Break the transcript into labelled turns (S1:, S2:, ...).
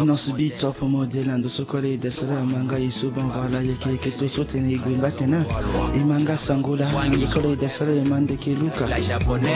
S1: Finance beat top modèle ando sokole de sala manga isuban vala yake ke to sote ne gwinga tena imanga sangola yekole de sala mande ke luka